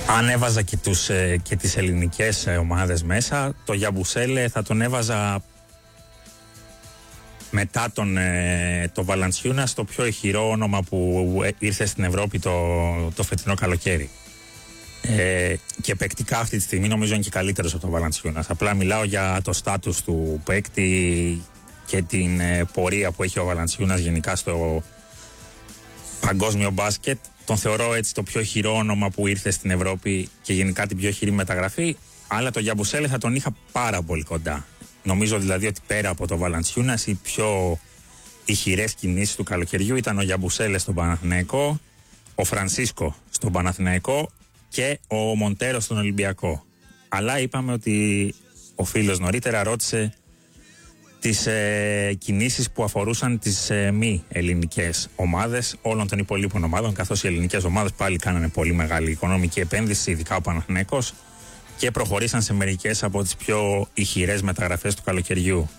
Αν έβαζα και τις ελληνικές ομάδες μέσα, το Γιαμπουσέλε θα τον έβαζα μετά το Βαλαντσιούνας, το πιο ηχηρό όνομα που ήρθε στην Ευρώπη το φετινό καλοκαίρι. Και παικτικά αυτή τη στιγμή νομίζω είναι και καλύτερος από τον Βαλαντσιούνας. Απλά μιλάω για το στάτους του παίκτη και την πορεία που έχει ο Βαλαντσιούνας γενικά στο παγκόσμιο μπάσκετ. Τον θεωρώ έτσι το πιο ηχηρό όνομα που ήρθε στην Ευρώπη και γενικά την πιο ηχηρή μεταγραφή. Αλλά το Γιαμπουσέλε θα τον είχα πάρα πολύ κοντά. Νομίζω δηλαδή ότι πέρα από το Βαλαντσιούνας οι πιο ηχηρές κινήσεις του καλοκαιριού ήταν ο Γιαμπουσέλε στον Παναθηναϊκό, ο Φρανσίσκο στον Παναθηναϊκό και ο Μοντέρο στον Ολυμπιακό. Αλλά είπαμε ότι ο φίλος νωρίτερα ρώτησε τις κινήσεις που αφορούσαν τις μη ελληνικές ομάδες όλων των υπολείπων ομάδων, καθώς οι ελληνικές ομάδες πάλι κάνανε πολύ μεγάλη οικονομική επένδυση, ειδικά ο Παναθηναϊκός, και προχωρήσαν σε μερικές από τις πιο ηχηρές μεταγραφές του καλοκαιριού.